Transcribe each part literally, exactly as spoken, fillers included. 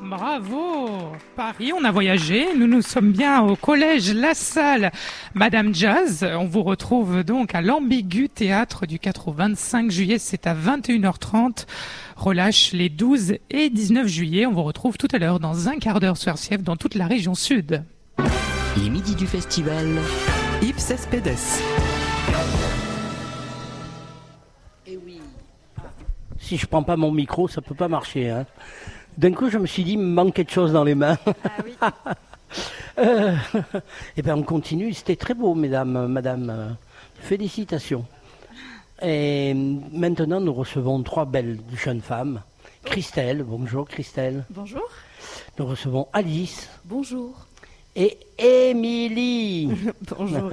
Bravo! Paris, on a voyagé. Nous nous sommes bien au collège La Salle Madame Jazz. On vous retrouve donc à l'Ambigu Théâtre du quatre au vingt-cinq juillet. C'est à vingt et une heures trente. Relâche les douze et dix-neuf juillet. On vous retrouve tout à l'heure dans un quart d'heure sur R C F dans toute la région sud. Les midis du festival. Yves Cespedes. Et oui. Si je prends pas mon micro, ça peut pas marcher. Hein. D'un coup, je me suis dit, il me manque quelque chose dans les mains. Ah oui. euh, et bien, on continue. C'était très beau, mesdames, madame. Félicitations. Et maintenant, nous recevons trois belles jeunes femmes. Christelle, bonjour Christelle. Bonjour. Nous recevons Alice. Bonjour. Et Émilie. Bonjour.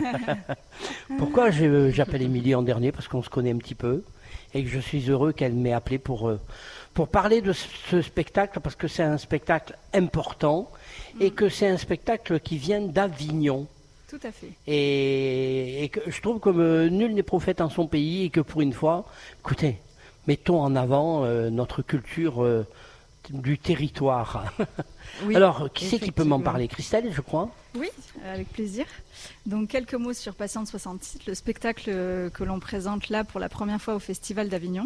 Pourquoi je, j'appelle Émilie en dernier? Parce qu'on se connaît un petit peu. Et que je suis heureux qu'elle m'ait appelé pour, euh, pour parler de ce spectacle, parce que c'est un spectacle important mm. et que c'est un spectacle qui vient d'Avignon. Tout à fait. Et, et que je trouve que euh, nul n'est prophète en son pays et que pour une fois, écoutez, mettons en avant euh, notre culture euh, du territoire. Oui, alors, qui c'est qui peut m'en parler? Christelle, je crois. Oui, avec plaisir. Donc, quelques mots sur Patiente soixante-six, le spectacle que l'on présente là pour la première fois au Festival d'Avignon,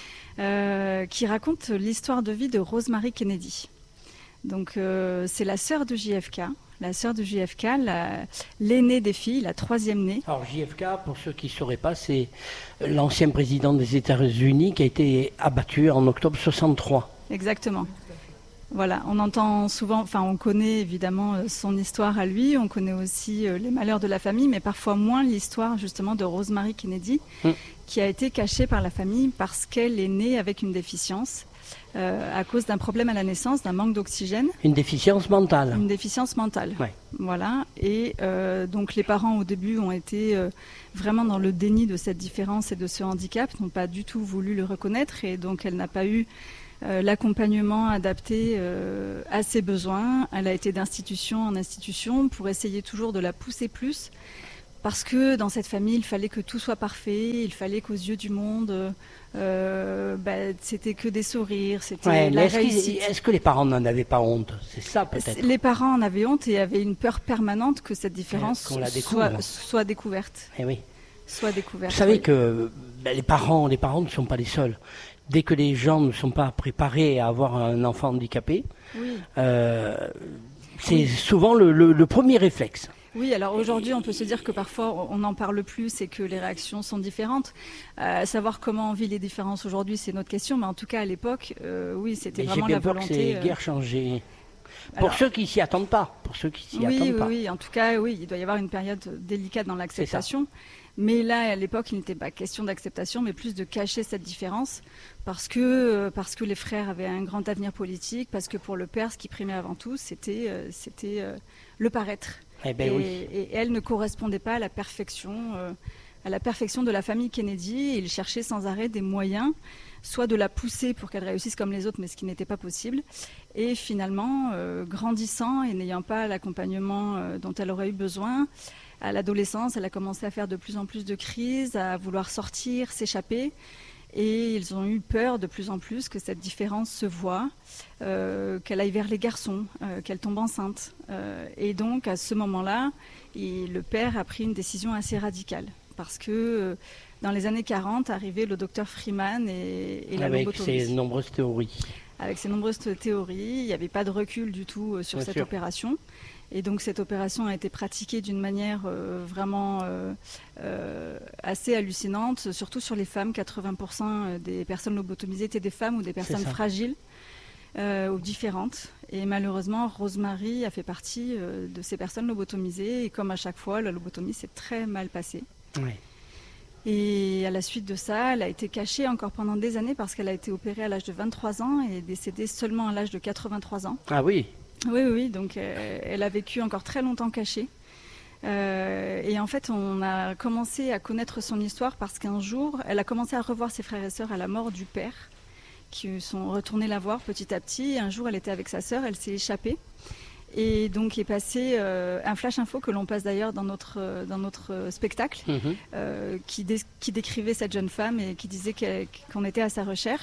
euh, qui raconte l'histoire de vie de Rosemary Kennedy. Donc, euh, c'est la sœur de J F K, la sœur de J F K, la, l'aînée des filles, la troisième née. Alors, J F K, pour ceux qui ne sauraient pas, c'est l'ancien président des États-Unis qui a été abattu en octobre soixante-trois. Exactement. Voilà, on entend souvent, enfin on connaît évidemment son histoire à lui, on connaît aussi les malheurs de la famille, mais parfois moins l'histoire justement de Rosemary Kennedy, mmh. qui a été cachée par la famille parce qu'elle est née avec une déficience euh, à cause d'un problème à la naissance, d'un manque d'oxygène. Une déficience mentale. Une déficience mentale. Ouais. Voilà, et euh, donc les parents au début ont été euh, vraiment dans le déni de cette différence et de ce handicap, n'ont pas du tout voulu le reconnaître, et donc elle n'a pas eu Euh, l'accompagnement adapté euh, à ses besoins. Elle a été d'institution en institution pour essayer toujours de la pousser plus, parce que dans cette famille, il fallait que tout soit parfait, il fallait qu'aux yeux du monde, euh, bah, c'était que des sourires, c'était ouais, la est-ce réussite. Est-ce que les parents n'en avaient pas honte? C'est ça peut-être. Les parents en avaient honte et avaient une peur permanente que cette différence ouais, soit, soit découverte. Eh oui. Soit découverte. Vous savez oui. que ben, les parents, les parents ne sont pas les seuls. Dès que les gens ne sont pas préparés à avoir un enfant handicapé, oui. euh, c'est oui. souvent le, le, le premier réflexe. Oui, alors aujourd'hui, on peut se dire que parfois on n'en parle plus et que les réactions sont différentes. Euh, savoir comment on vit les différences aujourd'hui, c'est notre question, mais en tout cas à l'époque, euh, oui, c'était mais vraiment la volonté. J'ai bien peur que c'est guère changé. Pour alors, ceux qui s'y attendent pas, pour ceux qui s'y oui, attendent oui, pas. Oui, en tout cas, oui, il doit y avoir une période délicate dans l'acceptation. Mais là, à l'époque, il n'était pas question d'acceptation, mais plus de cacher cette différence, parce que, parce que les frères avaient un grand avenir politique, parce que pour le père, ce qui primait avant tout, c'était, euh, c'était euh, le paraître. Eh ben et, oui. et elle ne correspondait pas à la perfection, euh, à la perfection de la famille Kennedy. Et il cherchait sans arrêt des moyens, soit de la pousser pour qu'elle réussisse comme les autres, mais ce qui n'était pas possible. Et finalement, euh, grandissant et n'ayant pas l'accompagnement euh, dont elle aurait eu besoin, à l'adolescence, elle a commencé à faire de plus en plus de crises, à vouloir sortir, s'échapper. Et ils ont eu peur de plus en plus que cette différence se voie, euh, qu'elle aille vers les garçons, euh, qu'elle tombe enceinte. Euh, et donc, à ce moment-là, il, le père a pris une décision assez radicale. Parce que euh, dans les années quarante, arrivait le docteur Freeman et, et la lobotomie. Avec ses nombreuses théories. Avec ses nombreuses théories, il n'y avait pas de recul du tout euh, sur Bien cette sûr. opération. Et donc cette opération a été pratiquée d'une manière euh, vraiment euh, euh, assez hallucinante, surtout sur les femmes. quatre-vingts pour cent des personnes lobotomisées étaient des femmes ou des personnes fragiles euh, ou différentes. Et malheureusement, Rosemary a fait partie euh, de ces personnes lobotomisées. Et comme à chaque fois, la lobotomie s'est très mal passée. Oui. Et à la suite de ça, elle a été cachée encore pendant des années parce qu'elle a été opérée à l'âge de vingt-trois ans et est décédée seulement à l'âge de quatre-vingt-trois ans. Ah oui. Oui, oui, oui, donc euh, elle a vécu encore très longtemps cachée. Euh, et en fait, on a commencé à connaître son histoire parce qu'un jour, elle a commencé à revoir ses frères et sœurs à la mort du père, qui sont retournés la voir petit à petit. Et un jour, elle était avec sa sœur, elle s'est échappée. Et donc est passé euh, un flash info que l'on passe d'ailleurs dans notre, euh, dans notre spectacle, mmh. euh, qui, dé- qui décrivait cette jeune femme et qui disait qu'on était à sa recherche.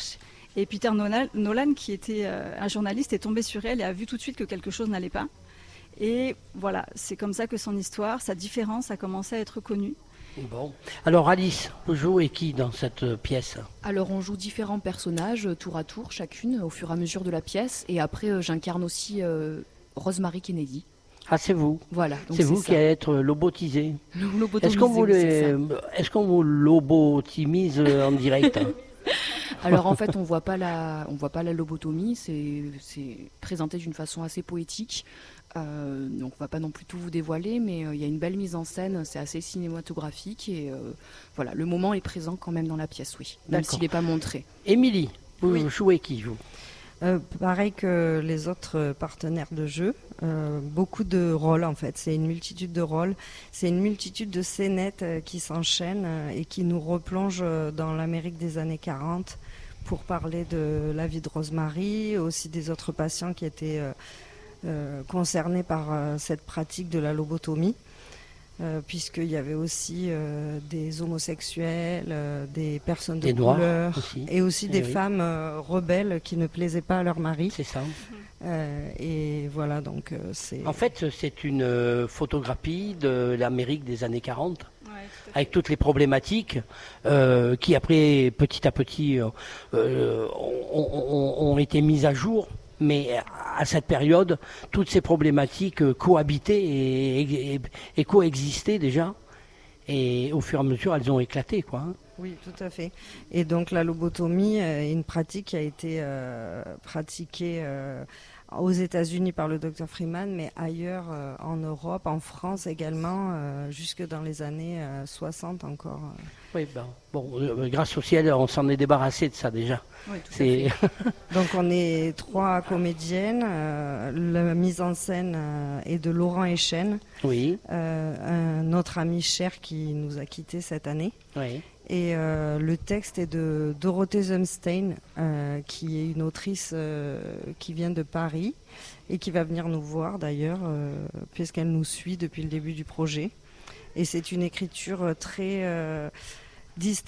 Et Peter Nolan, Nolan qui était euh, un journaliste, est tombé sur elle et a vu tout de suite que quelque chose n'allait pas. Et voilà, c'est comme ça que son histoire, sa différence a commencé à être connue. Bon. Alors Alice, vous jouez qui dans cette euh, pièce? Alors on joue différents personnages euh, tour à tour, chacune, au fur et à mesure de la pièce. Et après, euh, j'incarne aussi euh, Rosemary Kennedy. Ah, c'est vous. Voilà. donc C'est vous ça. qui allez être lobotisé. Lobotomisé, Est-ce qu'on vous, oui, c'est les- est-ce qu'on vous lobotimise en direct? ça. Alors en fait, on voit pas la, on voit pas la lobotomie. C'est, c'est présenté d'une façon assez poétique. Euh, donc on va pas non plus tout vous dévoiler, mais euh, il y a une belle mise en scène. C'est assez cinématographique et euh, voilà, le moment est présent quand même dans la pièce, oui, même D'accord. s'il n'est pas montré. Émilie, vous Oui. jouez qui, vous? Euh, pareil que les autres partenaires de jeu, euh, beaucoup de rôles en fait. C'est une multitude de rôles, c'est une multitude de scénettes euh, qui s'enchaînent euh, et qui nous replongent euh, dans l'Amérique des années quarante pour parler de la vie de Rosemary, aussi des autres patients qui étaient euh, euh, concernés par euh, cette pratique de la lobotomie. Euh, puisqu'il y avait aussi euh, des homosexuels, euh, des personnes de Des Noirs couleur, aussi. et aussi Eh des oui. femmes euh, rebelles qui ne plaisaient pas à leur mari. C'est ça. Euh, et voilà, donc euh, c'est... En fait, c'est une euh, photographie de l'Amérique des années quarante, avec toutes les problématiques euh, qui, après, petit à petit, euh, euh, ont, ont- ont été mises à jour. Mais à cette période, toutes ces problématiques euh, cohabitaient et, et- et coexistaient déjà. Et au fur et à mesure, elles ont éclaté, quoi. hein. Oui, tout à fait. Et donc la lobotomie euh, est une pratique qui a été euh, pratiquée euh, aux États-Unis par le docteur Freeman, mais ailleurs euh, en Europe, en France également, euh, jusque dans les années euh, soixante encore. Oui, ben, bon, euh, grâce au ciel, on s'en est débarrassé de ça déjà. Oui, tout à C'est fait. Donc on est trois comédiennes. euh, la mise en scène euh, est de Laurent Echen, oui, euh, un autre ami cher qui nous a quittés cette année. oui. Et euh, le texte est de Dorothée Zumstein, euh, qui est une autrice euh, qui vient de Paris et qui va venir nous voir d'ailleurs, euh, puisqu'elle nous suit depuis le début du projet. Et c'est une écriture très euh, distincte.